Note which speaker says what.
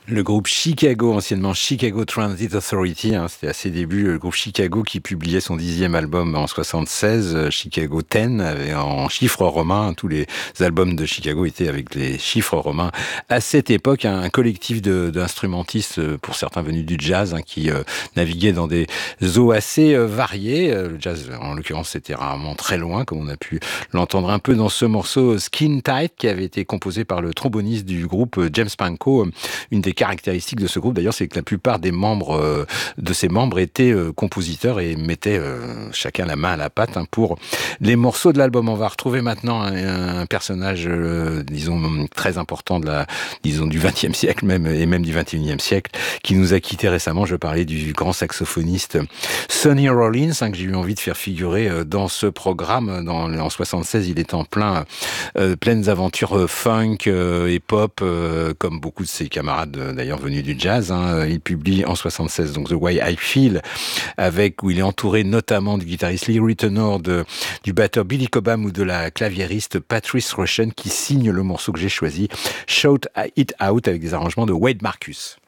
Speaker 1: Le groupe Chicago, anciennement Chicago Transit Authority, c'était à ses débuts, le groupe Chicago qui publiait son 10e album en 76, Chicago 10, en chiffres romains. Tous les albums de Chicago étaient avec les chiffres romains. À cette époque, un collectif d'instrumentistes, pour certains venus du jazz, qui naviguaient dans des eaux assez variées. Le jazz, en l'occurrence, c'était rarement très loin, comme on a pu l'entendre un peu dans ce morceau Skin Tight, qui avait été composé par le tromboniste du groupe James Pankow. Une des caractéristiques de ce groupe, d'ailleurs, c'est que la plupart des membres de ces membres étaient compositeurs et mettaient chacun la main à la pâte pour les morceaux de l'album. On va retrouver maintenant un personnage, disons, très important du XXe siècle même, et même du XXIe siècle, qui nous a quittés récemment. Je parlais du grand saxophoniste Sonny Rollins, que j'ai eu envie de faire figurer dans ce programme. En 76, il est en pleines aventures funk et pop, comme beaucoup de ses camarades d'ailleurs venus du jazz. Il publie en 76 donc The Way I Feel, où il est entouré notamment du guitariste Lee Ritenour, du batteur Billy Cobham ou de la claviériste Patrice Rushen, qui signe le morceau que j'ai choisi, Shout It Out, avec des arrangements de Wade Marcus.